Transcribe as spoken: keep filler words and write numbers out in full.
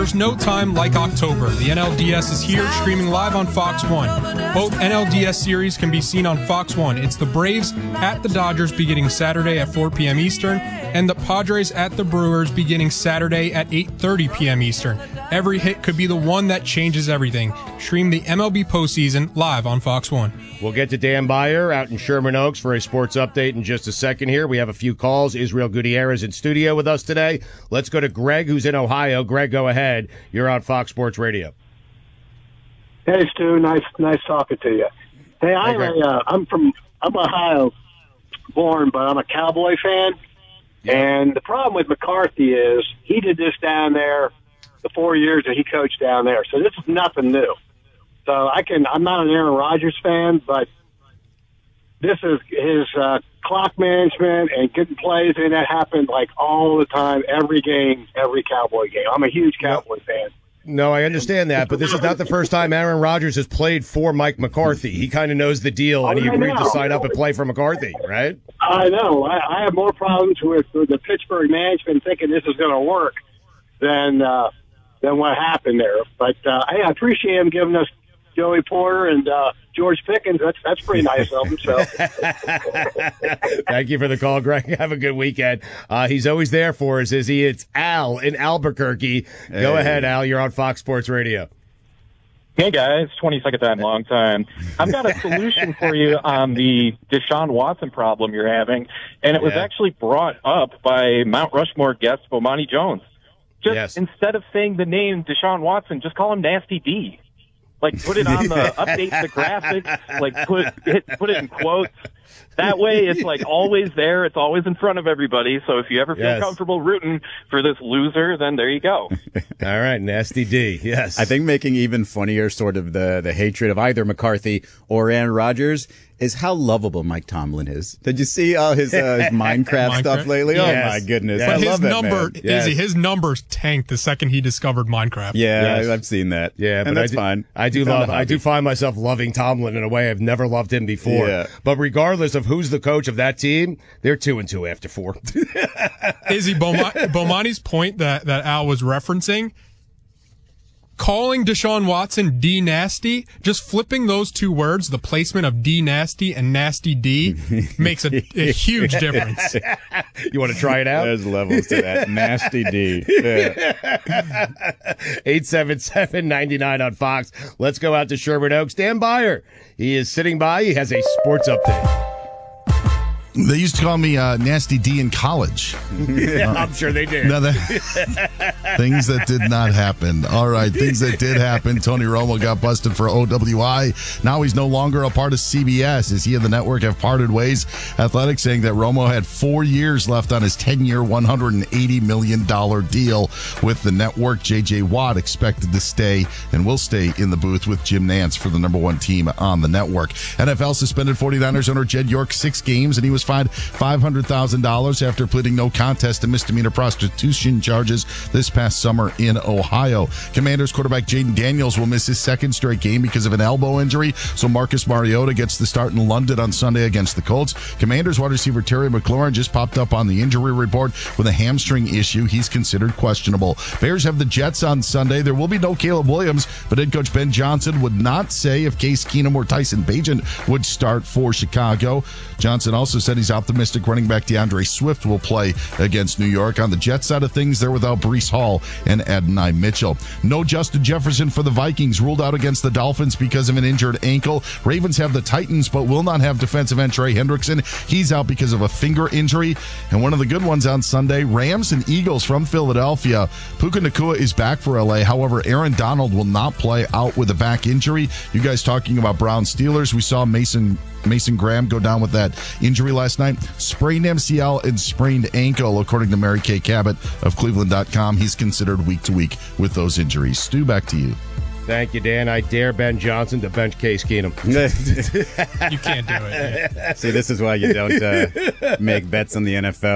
There's no time like October. The N L D S is here, streaming live on Fox one. Both N L D S series can be seen on Fox one. It's the Braves at the Dodgers beginning Saturday at four p.m. Eastern, and the Padres at the Brewers beginning Saturday at eight thirty p.m. Eastern. Every hit could be the one that changes everything. Stream the M L B postseason live on Fox one. We'll get to Dan Beyer out in Sherman Oaks for a sports update in just a second here. We have a few calls. Israel Gutierrez in studio with us today. Let's go to Greg, who's in Ohio. Greg, go ahead. You're on Fox Sports Radio. Hey, Stu. Nice, nice talking to you. Hey, I'm Hey, a, uh, I'm from I'm Ohio born, but I'm a Cowboy fan. Yeah. And the problem with McCarthy is he did this down there the four years that he coached down there. So this is nothing new. So I can I'm not an Aaron Rodgers fan, but this is his uh, clock management and getting plays, and that happened like all the time, every game, every Cowboy game. I'm a huge Cowboy fan. No, I understand that, but this is not the first time Aaron Rodgers has played for Mike McCarthy. He kind of knows the deal, and he agreed to sign up and play for McCarthy, right? I know. I, I have more problems with, with the Pittsburgh management thinking this is going to work than uh, than what happened there. But uh, hey, I appreciate him giving us Joey Porter and uh, George Pickens. That's that's pretty nice of him. So, thank you for the call, Greg. Have a good weekend. Uh, he's always there for us, is he? It's Al in Albuquerque. Hey. Go ahead, Al. You're on Fox Sports Radio. Hey, guys. twenty-second time, long time. I've got a solution for you on the Deshaun Watson problem you're having, and it was Yeah. actually brought up by Mount Rushmore guest Bomani Jones. Just Yes. instead of saying the name Deshaun Watson, just call him Nasty D. Like, put it on the, update the graphics, like, put it, put it in quotes. That way, it's, like, always there. It's always in front of everybody. So if you ever feel Yes. comfortable rooting for this loser, then there you go. All right, Nasty D. Yes. I think making even funnier sort of the, the hatred of either McCarthy or Aaron Rodgers is how lovable Mike Tomlin is. Did you see all his, uh, his Minecraft, Minecraft? stuff lately? Yes. Oh, my goodness. Yes. I But his love that number, man. Yes. Izzy, his numbers tanked the second he discovered Minecraft. Yeah, Yes. I've seen that. Yeah, but and that's I do, fine. I do He found love. a I do hobby. find myself loving Tomlin in a way I've never loved him before. Yeah. But regardless of who's the coach of that team, they're two and two after four. Izzy, Boma- Bomani's point that, that Al was referencing, calling Deshaun Watson D nasty, just flipping those two words, the placement of D nasty and nasty D, makes a, a huge difference. You want to try it out? There's levels to that. Nasty D. Yeah. eight seven seven, nine nine on Fox. Let's go out to Sherman Oaks. Dan Beyer. He is sitting by. He has a sports update. They used to call me uh, Nasty D in college. Yeah, I'm sure they did. No, that, things that did not happen. All right, things that did happen. Tony Romo got busted for O W I. Now he's no longer a part of C B S, as he and the network have parted ways. Athletics saying that Romo had four years left on his ten-year, one hundred eighty million dollars deal with the network. J J. Watt expected to stay and will stay in the booth with Jim Nantz for the number one team on the network. N F L suspended forty-niners owner Jed York six games, and he was fined five hundred thousand dollars after pleading no contest to misdemeanor prostitution charges this past summer in Ohio. Commanders quarterback Jaden Daniels will miss his second straight game because of an elbow injury, so Marcus Mariota gets the start in London on Sunday against the Colts. Commanders wide receiver Terry McLaurin just popped up on the injury report with a hamstring issue. He's considered questionable. Bears have the Jets on Sunday. There will be no Caleb Williams, but head coach Ben Johnson would not say if Case Keenum or Tyson Bagent would start for Chicago. Johnson also said he's optimistic running back DeAndre Swift will play against New York. On the Jets side of things, they're without Breece Hall and Adonai Mitchell. No Justin Jefferson for the Vikings, ruled out against the Dolphins because of an injured ankle. Ravens have the Titans, but will not have defensive end Trey Hendrickson. He's out because of a finger injury. And one of the good ones on Sunday, Rams and Eagles from Philadelphia. Puka Nacua is back for L A. However, Aaron Donald will not play, out with a back injury. You guys talking about Brown Steelers. We saw Mason Mason Graham go down with that injury last night. Sprained M C L and sprained ankle, according to Mary Kay Cabot of Cleveland dot com. He's considered week to week with those injuries. Stu, back to you. Thank you, Dan. I dare Ben Johnson to bench Case Keenum. You can't do it. See, this is why you don't uh, make bets on the N F L.